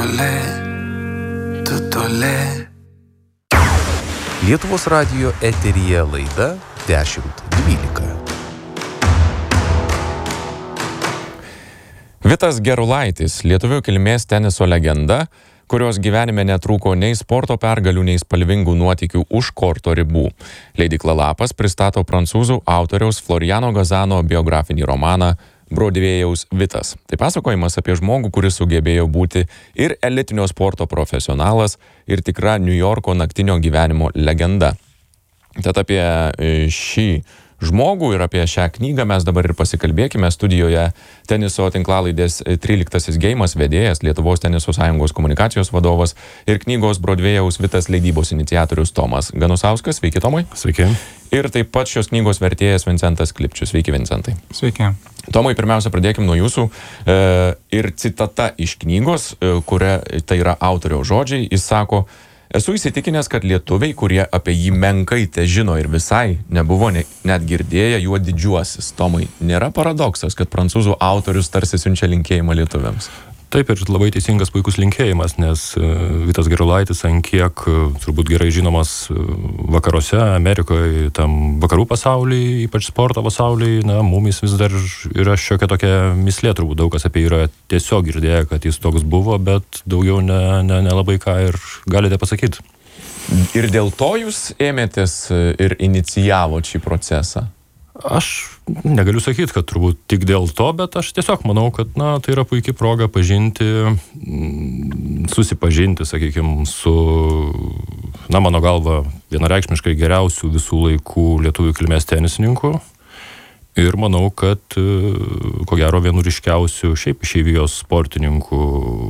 toli. Lietuvos radijo eteryje laida 10.12. Vitas Gerulaitis, lietuvių kilmės teniso legenda, kurios gyvenime netrūko nei sporto pergalių, nei spalvingų nuotykių už korto ribų. Leidykla Lapas pristato prancūzų autoriaus Floriano Gazano biografinį romaną Brodvėjaus Vitas. Tai pasakojimas apie žmogų, kuris sugebėjo būti ir elitinio sporto profesionalas, ir tikra New Yorko naktinio gyvenimo legenda. Tad apie šį žmogų ir apie šią knygą mes dabar ir pasikalbėkime. Studijoje teniso tinklalaidės 13 geimas vedėjas, Lietuvos teniso sąjungos komunikacijos vadovas ir knygos Brodvėjaus Vitas leidybos iniciatorius Tomas Ganusauskas. Sveiki, Tomai. Sveiki. Ir taip pat šios knygos vertėjas Vincentas Klipčius. Sveiki, Vincentai. Sveiki. Tomai, pirmiausia, pradėkim nuo jūsų. Ir citata iš knygos, kuria tai yra autoriaus žodžiai. Jis sako: esu įsitikinęs, kad lietuviai, kurie apie jį menkai te žino ir visai nebuvo net girdėję, juo didžiuosis. Tomai, nėra paradoksas, kad prancūzų autorius tarsi siunčia linkėjimą lietuviams? Taip, ir labai teisingas, puikus linkėjimas, nes Vitas Gerulaitis ant kiek turbūt gerai žinomas vakaruose, Amerikoje, tam vakarų pasaulyje, ypač sporto pasaulyje, mumis vis dar yra šiokia tokia mislė, turbūt daug kas apie jį yra tiesiog girdėję, kad jis toks buvo, bet daugiau nelabai ką ir galite pasakyti. Ir dėl to jūs ėmėtės ir inicijavot šį procesą? Aš negaliu sakyti, kad turbūt tik dėl to, bet aš tiesiog manau, kad tai yra puikia proga pažinti, susipažinti, sakykime, su, mano galva, vienareikšmiškai geriausių visų laikų lietuvių kilmės tenisininkų. Ir manau, kad ko gero vienu ryškiausių šiaip išeivijos sportininkų.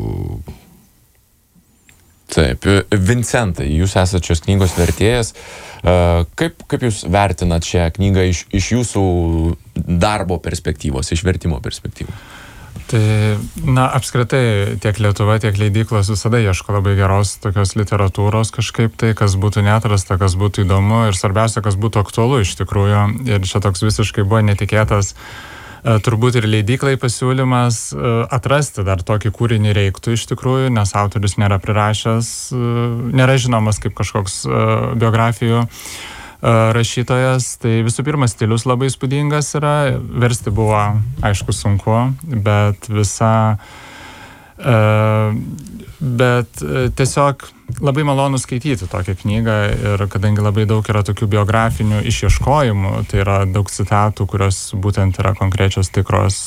Taip, Vincentai, jūs esate šios knygos vertėjas. Kaip jūs vertinat šią knygą iš jūsų darbo perspektyvos, iš vertimo perspektyvos? Tai, apskritai, tiek Lietuva, tiek leidyklos visada ieško labai geros tokios literatūros kažkaip tai, kas būtų neatrasta, kas būtų įdomu ir svarbiausia, kas būtų aktualu iš tikrųjų. Ir čia toks visiškai buvo netikėtas turbūt ir leidyklai pasiūlymas atrasti dar tokį kūrinį reiktų iš tikrųjų, nes autorius nėra prirašęs, nėra žinomas kaip kažkoks biografijų rašytojas. Tai visų pirma, stilius labai įspūdingas yra, versti buvo, aišku, sunku, bet tiesiog labai malonu skaityti tokią knygą ir kadangi labai daug yra tokių biografinių išieškojimų, tai yra daug citatų, kurios būtent yra konkrečios, tikros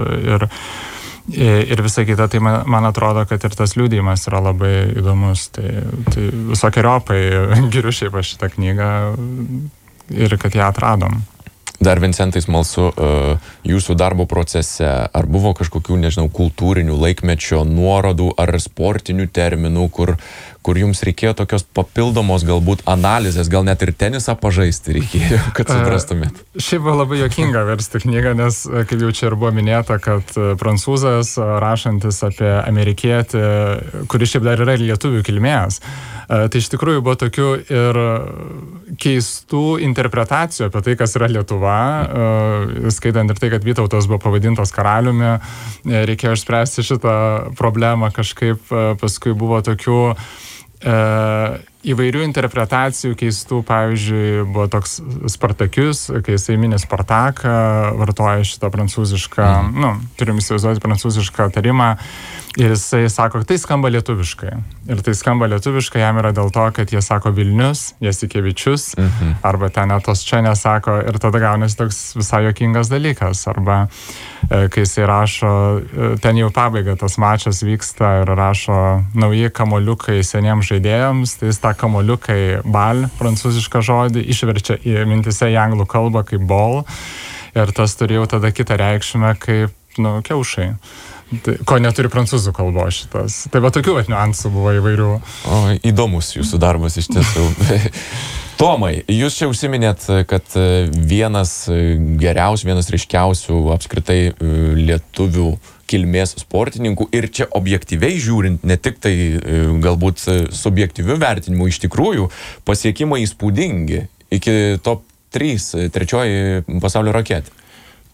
ir visa kita, tai man atrodo, kad ir tas liudijimas yra labai įdomus. Tai visokiojopai giriu šiaip aš šitą knygą ir kad ją atradom. Dar, Vincentai, smalsu, jūsų darbo procese, ar buvo kažkokių, kultūrinių laikmečio nuorodų ar sportinių terminų, kur jums reikėjo tokios papildomos galbūt analizės, gal net ir tenisą pažaisti reikėjo, kad suprastumėt? Šiaip buvo labai juokinga versti knygą, nes, kaip jau čia ir buvo minėta, kad prancūzas, rašantis apie amerikietį, kuris šiaip dar yra lietuvių kilmės, tai iš tikrųjų buvo tokių ir keistų interpretacijų apie tai, kas yra Lietuva, skaitant ir tai, kad Vytautas buvo pavadintas karaliumi, reikėjo išspręsti šitą problemą kažkaip, paskui buvo tokių įvairių interpretacijų keistų, pavyzdžiui, buvo toks Spartakius, kai jisai mini Spartaką, vartoja šitą prancūzišką, turim įsivaizduoti prancūzišką tarimą, ir jisai sako, kad tai skamba lietuviškai. Ir tai skamba lietuviškai jam yra dėl to, kad jie sako Vilnius, Jasikevičius, arba ten tos čia nesako, ir tada gaunasi toks visai juokingas dalykas. Arba kai jisai rašo, ten jau pabaiga tas mačas vyksta ir rašo nauji kamoliukai seniems žaidėjams, tai jis tą kamoliukai bal, prancūzišką žodį, išverčia į mintise į anglų kalbą kaip ball, ir tas turėjo tada kitą reikšmę kaip, kiaušai. Ko neturi prancūzų kalbos šitas. Tai va tokių niuansų buvo įvairių. Įdomus jūsų darbas iš tiesų. Tomai, jūs čia užsiminėt, kad vienas geriausių, vienas ryškiausių apskritai lietuvių kilmės sportininkų ir čia objektyviai žiūrint, ne tik tai galbūt subjektyvių vertinimų, iš tikrųjų pasiekimai įspūdingi iki top 3, trečioji pasaulio raketė.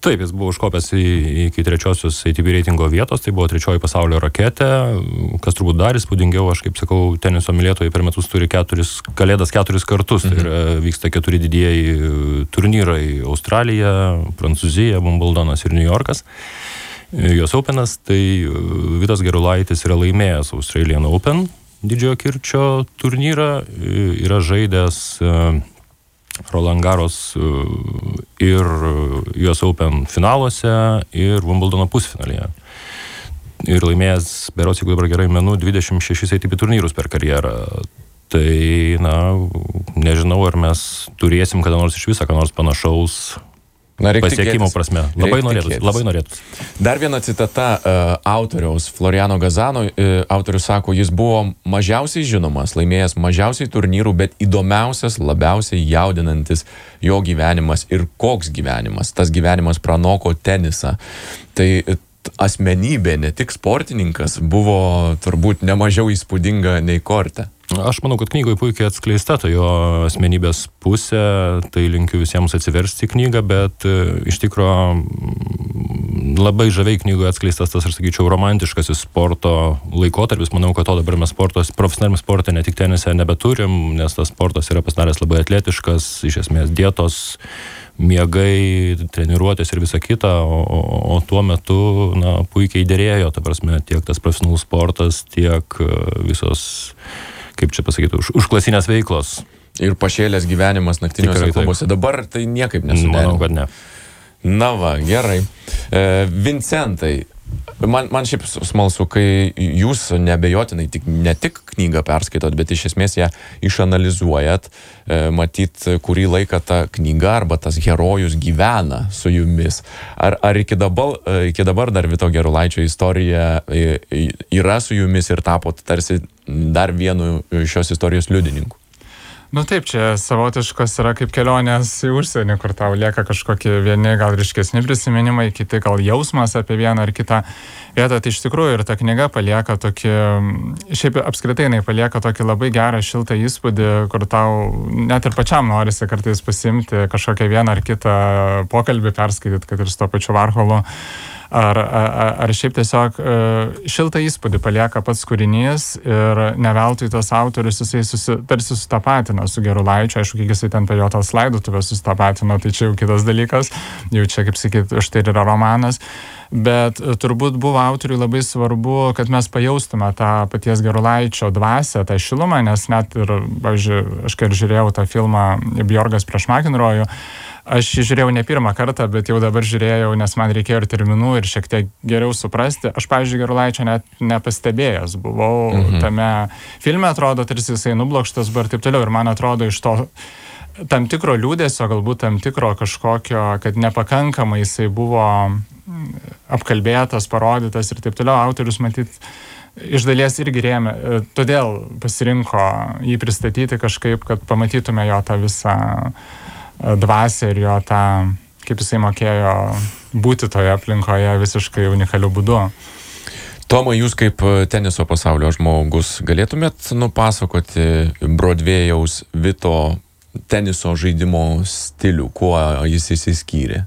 Taip, jis buvo užkopęs iki 3-osios ATP reitingo vietos, tai buvo 3-oji pasaulio raketė, kas turbūt dar įspūdingiau, aš kaip sakau, teniso mylėtojai per metus turi kalėdas 4 kartus, tai vyksta 4 didieji turnyrai - Australija, Prancūzija, Wimbledonas ir New Yorkas. US Openas, tai Vitas Gerulaitis yra laimėjęs Australian Open didžiojo kirčio turnyrą, yra žaidęs Roland Garros ir US Open finaluose ir Wimbledono pusfinalyje. Ir laimėjęs, berods, jeigu dabar gerai menu, 26 ATP turnyrus per karjerą. Tai, nežinau, ar mes turėsim kada nors iš viso, ką nors panašaus pasiekimo prasme. Labai norėtų. Dar viena citata autoriaus, Floriano Gazano. Autorius sako, jis buvo mažiausiai žinomas, laimėjęs mažiausiai turnyrų, bet įdomiausias, labiausiai jaudinantis jo gyvenimas. Ir koks gyvenimas? Tas gyvenimas pranoko tenisą. Tai asmenybė, ne tik sportininkas, buvo turbūt nemažiau įspūdinga nei korte. Aš manau, kad knygoje puikiai atskleista ta jo asmenybės pusė, tai linkiu visiems atsiversti knygą, bet iš tikro labai žaviai knygoje atskleistas tas, aš sakyčiau, romantiškasis sporto laikotarpis. Manau, kad to dabar mes profesionaliam sporte, ne tik tenise, nebeturim, nes tas sportas yra pasidaręs labai atletiškas, iš esmės dietos, miegai, treniruotės ir visa kita, o tuo metu puikiai dėrėjo, ta prasme, tiek tas profesionalus sportas, tiek visos, kaip čia pasakyti, užklasinės veiklos. Ir pašėlės gyvenimas naktiniuose klubuose. Dabar tai niekaip nesuderina. Manau, kad ne. Na va, gerai. Vincentai, man šiaip smalsu, kai jūs neabejotinai ne tik knygą perskaitot, bet iš esmės ją išanalizuojat, matyt, kurį laiką ta knyga arba tas herojus gyvena su jumis. Ar iki dabar dar Vito Gerulaičio istorija yra su jumis ir tapot tarsi dar vienu šios istorijos liudininku? Taip, čia savotiškos yra kaip kelionės į užsienį, kur tau lieka kažkokie vieni gal ryškesni prisiminimai, kiti gal jausmas apie vieną ar kitą vietą. Tai iš tikrųjų ir ta knyga palieka tokį, šiaip apskritai jinai palieka tokį labai gerą šiltą įspūdį, kur tau net ir pačiam norisi kartais pasimti kažkokią vieną ar kitą pokalbį perskaityti, kad ir su to pačiu Varholu. Ar šiaip tiesiog šiltą įspūdį palieka pats kūrinys ir neveltui tas autorius jisai tarsi sutapatina su Gerulaičiu, aišku, kiek jisai ten per jo tas laidotuvės susitapatino, tai čia jau kitas dalykas, jau čia, kaip sakyti, štai yra romanas, bet turbūt buvo autoriui labai svarbu, kad mes pajaustume tą paties Gerulaičio dvasią, tą šilumą, nes net ir, pavyzdžiui, aš kai žiūrėjau tą filmą Bjorgas prieš McEnroe, aš jį žiūrėjau ne pirmą kartą, bet jau dabar žiūrėjau, nes man reikėjo ir terminų ir šiek tiek geriau suprasti. Aš, pavyzdžiui, Gerulaičio net nepastebėjęs buvau tame filme, atrodo, tarsi jisai nublokštas buvo ir taip toliau. Ir man atrodo, iš to tam tikro liūdėsio, galbūt tam tikro kažkokio, kad nepakankamai jisai buvo apkalbėtas, parodytas ir taip toliau, autorius matyt iš dalies irgi rėmė. Todėl pasirinko jį pristatyti kažkaip, kad pamatytume jo tą visą dvasią ir jo tą, kaip jisai mokėjo būti toje aplinkoje visiškai unikaliu būdu. Tomai, jūs kaip teniso pasaulio žmogus galėtumėt nupasakoti Brodvėjaus Vito teniso žaidimo stilių, kuo jis išsiskyrė?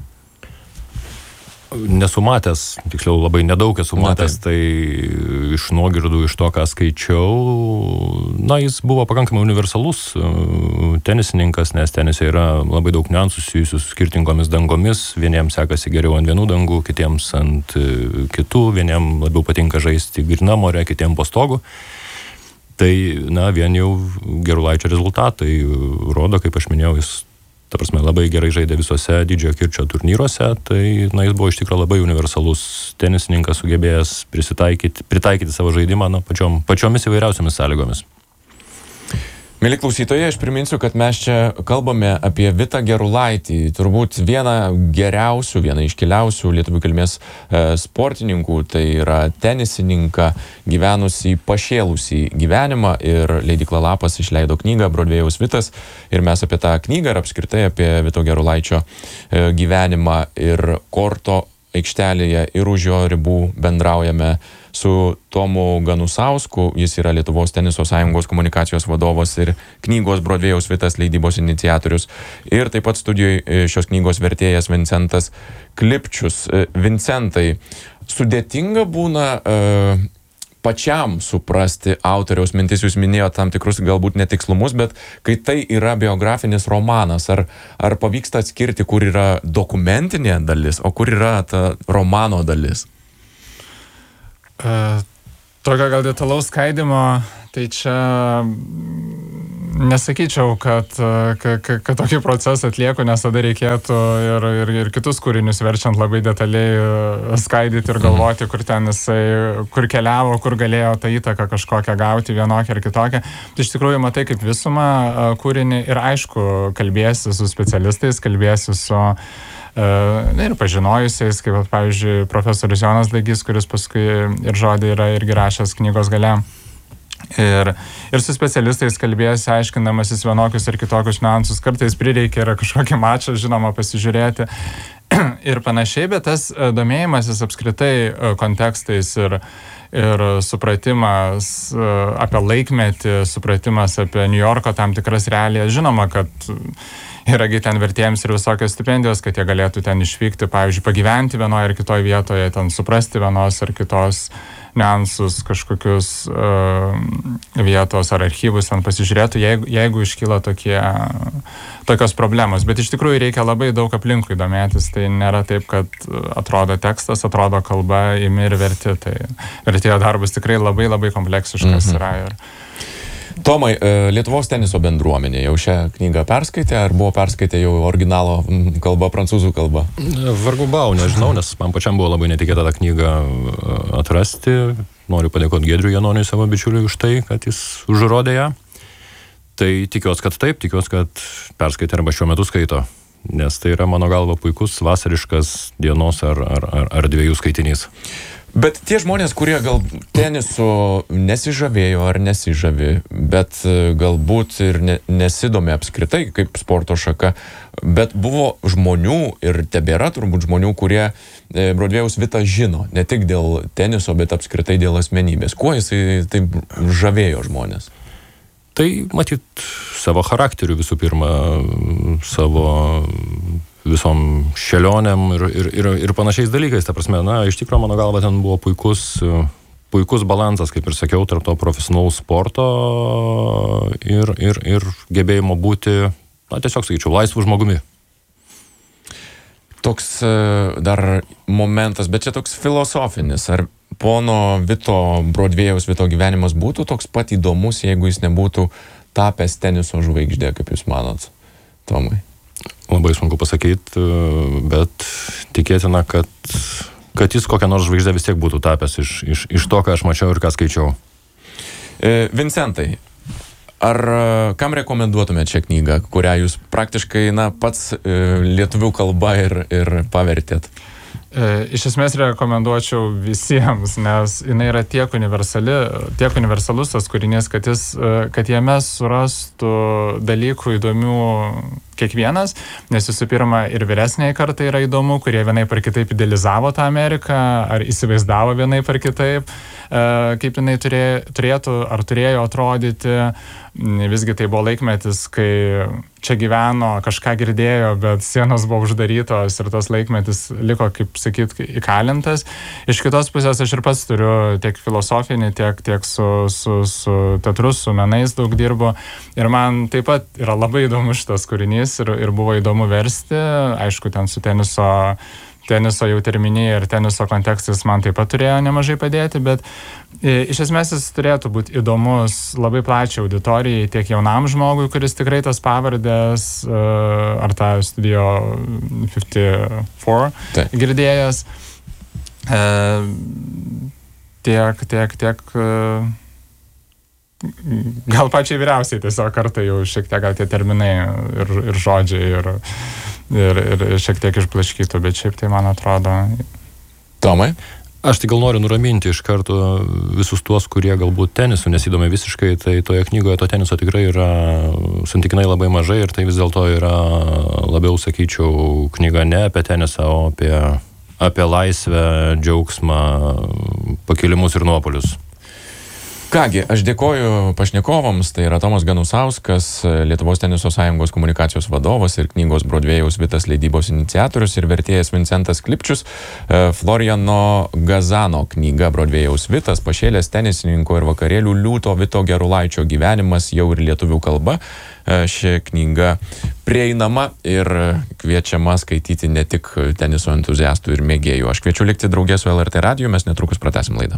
Nesu matęs, tiksliau labai nedaug esu matęs, tai iš nuogirdų, iš to, ką skaičiau, jis buvo pakankamai universalus tenisininkas, nes tenise yra labai daug niuansų susijusių su skirtingomis dangomis, vieniems sekasi geriau ant vienų dangų, kitiems ant kitų, vieniems labiau patinka žaisti grynam ore, kitiems po stogu. Tai, vien jau Gerulaičio rezultatai rodo, kaip aš minėjau, jis ta prasme, labai gerai žaidė visose didžiojo kirčio turnyruose, tai jis buvo iš tikrųjų labai universalus tenisininkas, sugebėjęs pritaikyti savo žaidimą pačiomis įvairiausiamis sąlygomis. Mėly klausytojai, aš priminsiu, kad mes čia kalbame apie Vitą Gerulaitį, turbūt vieną iškiliausių lietuvių kilmės sportininkų, tai yra tenisininką, gyvenusį pašėlusį gyvenimą, ir leidykla Lapas išleido knygą Brodvėjaus Vitas, ir mes apie tą knygą ir apskritai apie Vito Gerulaičio gyvenimą ir korto aikštelėje ir už jo ribų bendraujame su Tomu Ganusausku, jis yra Lietuvos teniso sąjungos komunikacijos vadovas ir knygos Brodvėjaus Vitas leidybos iniciatorius. Ir taip pat studijoje šios knygos vertėjas Vincentas Klipčius. Vincentai, sudėtinga būna pačiam suprasti autoriaus mintis, jūs minėjote tam tikrus galbūt netikslumus, bet kai tai yra biografinis romanas, ar pavyksta atskirti, kur yra dokumentinė dalis, o kur yra ta romano dalis? Tokio gal detalaus skaidimo, tai čia nesakyčiau, kad tokį procesą atlieku, nes tada reikėtų ir kitus kūrinius verčiant labai detaliai skaidyti ir galvoti, kur ten jisai, kur keliavo, kur galėjo tą įtaką kažkokią gauti, vienokią ar kitokią. Tai iš tikrųjų matai kaip visumą kūrinį ir aišku, kalbėsi su specialistais, kalbėsi su ir pažinojusiais, kaip pavyzdžiui profesorius Jonas Daigys, kuris paskui ir žodį yra irgi rašęs knygos gale. Ir su specialistais kalbėsi, aiškinamasis vienokius ir kitokius niuansus, kartais prireikia yra kažkokį mačą, žinoma, pasižiūrėti ir panašiai, bet tas domėjimasis apskritai kontekstais ir supratimas apie laikmetį, supratimas apie New Yorko tam tikras realijas, žinoma, kad yragi ten vertėjams ir visokios stipendijos, kad jie galėtų ten išvykti, pavyzdžiui, pagyventi vienoje ar kitoje vietoje, ten suprasti vienos ar kitos niuansus, kažkokius vietos ar archyvus ten pasižiūrėtų, jeigu iškyla tokios problemos. Bet iš tikrųjų reikia labai daug aplinkui domėtis, tai nėra taip, kad atrodo tekstas, atrodo kalba, imi ir verti, tai vertėjo darbas tikrai labai labai kompleksiškas yra. Tomai, Lietuvos teniso bendruomenė jau šią knygą perskaitė, ar buvo perskaitę jau originalo kalba, prancūzų kalba? Vargu bau, nežinau, nes man pačiam buvo labai netikėta tą knygą atrasti. Noriu padėkoti Giedriui Janoniui, savo bičiuliui, už tai, kad jis užrodė ją. Tai tikiuosi, kad taip, tikiuosi, kad perskaitė arba šiuo metu skaito, nes tai yra mano galva puikus vasariškas dienos ar dviejų skaitinys. Bet tie žmonės, kurie gal tenisu nesižavėjo ar nesižavi, bet galbūt ir nesidomi apskritai kaip sporto šaka, bet buvo žmonių ir tebėra turbūt žmonių, kurie Brodvėjaus Vitą žino, ne tik dėl teniso, bet apskritai dėl asmenybės. Kuo jisai taip žavėjo žmonės? Tai matyt savo charakteriu visų pirma, savo visom šėlionėm ir panašiais dalykais. Ta prasme, iš tikrųjų, mano galva, ten buvo puikus balansas, kaip ir sakiau, tarp to profesionalaus sporto ir gebėjimo būti, tiesiog sakyčiau, laisvų žmogumi. Toks dar momentas, bet čia toks filosofinis. Ar pono Brodvėjaus Vito gyvenimas būtų toks pat įdomus, jeigu jis nebūtų tapęs teniso žvaigždė, kaip jūs manot, Tomai? Labai sunku pasakyti, bet tikėtina, kad jis kokią nors žvaigždę vis tiek būtų tapęs iš to, ką aš mačiau ir ką skaičiau. Vincentai, ar kam rekomenduotumėte šią knygą, kurią jūs praktiškai pats lietuvių kalba ir pavertėt? Iš esmės rekomenduočiau visiems, nes jinai yra tiek universalus tas kūrinys, kad jame surastų dalykų įdomių kiekvienas, nes visų pirma ir vyresniai kartai yra įdomu, kurie vienaip ar kitaip idealizavo tą Ameriką, ar įsivaizdavo vienaip ar kitaip, kaip jinai turėtų ar turėjo atrodyti. Visgi tai buvo laikmetis, kai čia gyveno, kažką girdėjo, bet sienos buvo uždarytos ir tas laikmetis liko, kaip sakyt, įkalintas. Iš kitos pusės aš ir pats turiu tiek filosofinį, tiek su teatru, su menais daug dirbu. Ir man taip pat yra labai įdomus šitas kūrinys ir buvo įdomu versti. Aišku, ten su teniso jau terminijai ir teniso kontekstas man taip pat turėjo nemažai padėti, bet iš esmės jis turėtų būti įdomus labai plačiai auditorijai, tiek jaunam žmogui, kuris tikrai tas pavardės ar tą Studio 54 girdėjęs, tiek gal pačiai vyriausiai tiesiog kartą jau šiek tiek gal tie terminai ir žodžiai ir šiek tiek išblaškytų, bet šiaip tai man atrodo. Tomai? Aš tik gal noriu nuraminti iš karto visus tuos, kurie galbūt tenisu nesidomi visiškai, tai toje knygoje to teniso tikrai yra santykinai labai mažai ir tai vis dėlto yra labiau, sakyčiau, knyga ne apie tenisą, o apie apie laisvę, džiaugsmą, pakilimus ir nuopuolius. Kągi, aš dėkoju pašnekovams, tai yra Tomas Ganusauskas, Lietuvos teniso sąjungos komunikacijos vadovas ir knygos Brodvėjaus Vitas leidybos iniciatorius ir vertėjas Vincentas Klipčius, Floriano Gazano knyga Brodvėjaus Vitas, pašėlės tenisininko ir vakarėlių liūto Vito Gerulaičio gyvenimas jau ir lietuvių kalba. Ši knyga prieinama ir kviečiama skaityti ne tik teniso entuziastų ir mėgėjų. Aš kviečiu likti draugė su LRT radiju, mes netrukus pratęsim laidą.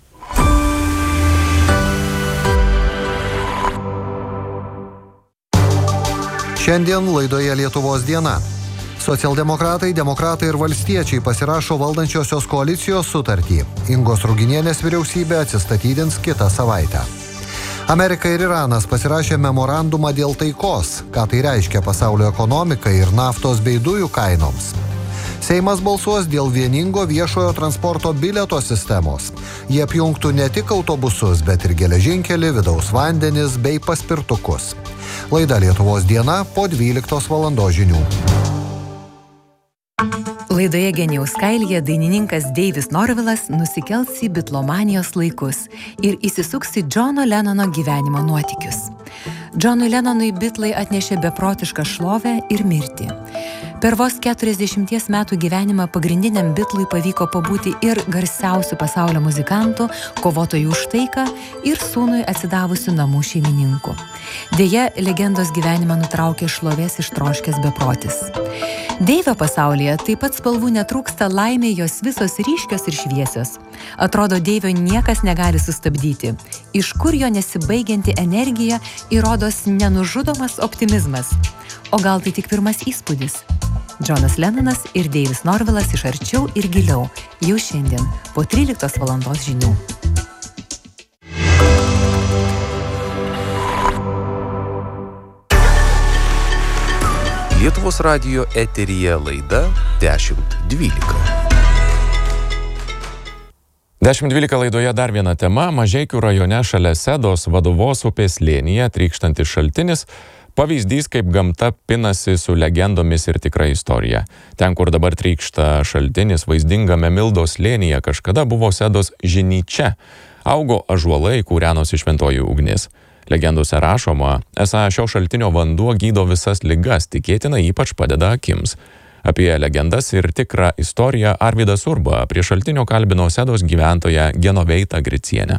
Šiandien laidoje Lietuvos diena. Socialdemokratai, demokratai ir valstiečiai pasirašo valdančiosios koalicijos sutartį. Ingos Ruginienės vyriausybė atsistatydins kitą savaitę. Amerika ir Iranas pasirašė memorandumą dėl taikos, ką tai reiškia pasaulio ekonomikai ir naftos bei dujų kainoms. Seimas balsuos dėl vieningo viešojo transporto bilieto sistemos. Jie apjungtų ne tik autobusus, bet ir geležinkelį, vidaus vandenis bei paspirtukus. Laida Lietuvos diena po 12 valandos žinių. Laidoje Genijaus kailyje dainininkas Deivis Norvilas nusikels į bitlomanijos laikus ir įsisuks į Džono Lenono gyvenimo nuotykius. Džonui Lenonui bitlai atnešė beprotišką šlovę ir mirtį. Per vos 40 metų gyvenimą pagrindiniam bitlui pavyko pabūti ir garsiausių pasaulio muzikantų, kovotojų už taiką ir sūnui atsidavusių namų šeimininkų. Deja, legendos gyvenimą nutraukė šlovės ištroškęs beprotis. Deivio pasaulyje taip pat spalvų netrūksta, laimė jos visos ryškios ir šviesios. Atrodo, Deivio niekas negali sustabdyti. Iš kur jo nesibaigianti energija įrodos nenužudomas optimizmas. O gal tai tik pirmas įspūdis? Džonas Lenonas ir Deivis Norvilas iš arčiau ir giliau jau šiandien po 13 valandos žinių. Lietuvos radijo eteryje laida 10.12. 10.12 laidoje dar viena tema. Mažeikių rajone šalia Sedos Vaduvos upės slėnyje trykštantis šaltinis, pavyzdys, kaip gamta pinasi su legendomis ir tikra istorija. Ten, kur dabar trykšta šaltinis, vaizdingame Mildos slėnyje kažkada buvo Sedos žinyčia. Augo ąžuolai, kūrenosi šventoji ugnis. Legendose rašoma, esą šio šaltinio vanduo gydo visas ligas, tikėtina ypač padeda akims. Apie legendas ir tikrą istoriją Arvydas Urba prie šaltinio kalbino Sedos gyventoją Genoveitą Gricienę.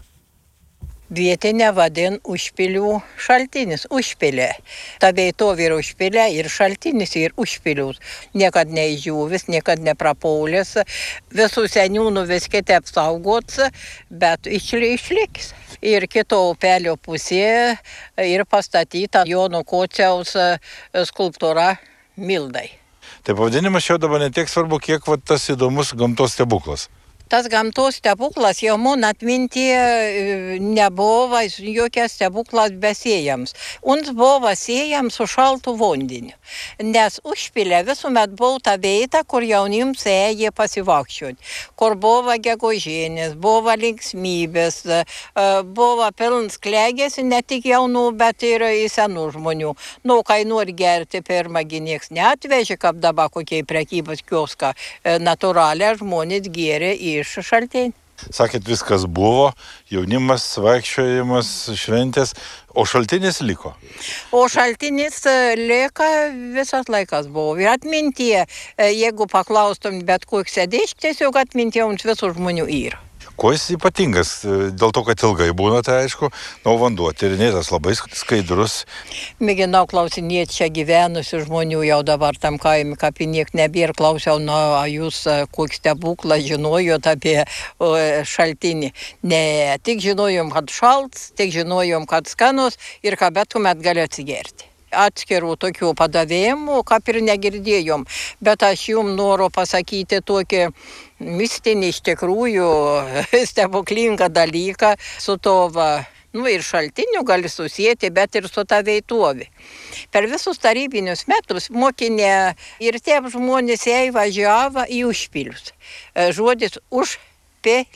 Vietinę vadin Užpilių šaltinis, Užpilė. Ta vietovė yra Užpilė ir šaltinis yra Užpilius. Niekad neiždžiūvis, niekad neprapaulės, visų seniūnų viskite apsaugots, bet išliks. Ir kito upelio pusėje ir pastatyta Jono Kociaus skulptūra Mildai. Tai pavadinimas jau dabar ne tiek svarbu, kiek tas įdomus gamtos stebuklas. Tas gamtos stebuklas jau man atmintie nebuvo jokias stebuklas besėjams. Uns buvo sėjams su šaltu vandeniu. Nes Užpilė visuomet buvo ta vieta, kur jaunims ėjo pasivakščioti. Kur buvo gegužėnis, buvo linksmybės, buvo pilnas klegės, ne tik jaunų, bet ir senų žmonių. Nu, kai nori gerti, pirmągi nieks neatvežė, kaip dabar kokiai prekybos kioską. Natūraliai žmonės gėrė iš šaltinį. Sakėt, viskas buvo, jaunimas, vaikščiojimas, šventės, o šaltinis liko? O šaltinis lieka, visas laikas buvo. Ir atmintie, jeigu paklaustum bet koks sėdėš, tiesiog atmintie uns visų žmonių yra. Kuo jis ypatingas? Dėl to, kad ilgai būna, tai aišku, vanduo tyrinėtas labai skaidrus. Mėginau klausinėti čia gyvenusių žmonių, jau dabar tam kaime kapiniek nebėr, klausiau, jūs kokį stebuklą žinojot apie šaltinį. Ne, tik žinojom, kad šalts, tik žinojom, kad skanus ir ką bet kuomet gali atsigerti. Atskirų tokių padavėjimų, kaip ir negirdėjom, bet aš jums noriu pasakyti tokį mistinį iš tikrųjų stebuklingą dalyką su to ir šaltiniu gali susijęti, bet ir su ta vietovė. Per visus tarybinius metus mokinė ir tie žmonės jai važiavo į Užpilius. Žodis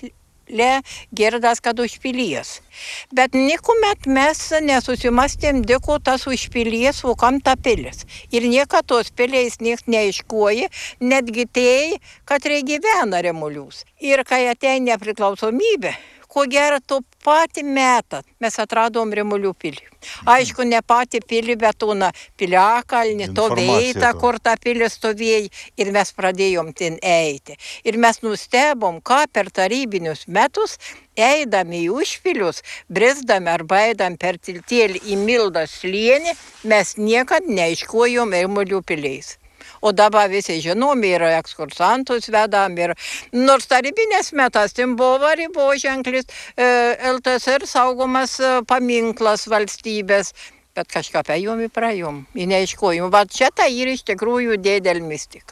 girdas, kad užpilies. Bet niekuomet mes nesusimastėm, dėko tas užpilies, o kam ta pilis. Ir niekad tos piliais nieks neiškuoja, netgi tai, kad gyvena Remulius. Ir kai atėjo nepriklausomybė, ko gero to patį metą mes atradom Remulių pilį. Aišku, ne patį pilį, bet na, piliakalnį, to veitą, kur ta pilį stovėjo, ir mes pradėjom ten eiti. Ir mes nustebom, ką per tarybinius metus, eidami į užpilius, brisdami arba eidami per tiltėlį į Mildą slėnį, mes niekad neiškuojom Remulių piliais. O dabar visi žinom, ir ekskursantus vedam, ir nors tarybinės metas, ten buvo riboženklis, LTSR saugomas paminklas valstybės, bet kažką apie jom įprajom, į neiškojom. Bet čia tai yra iš tikrųjų didelė mistika.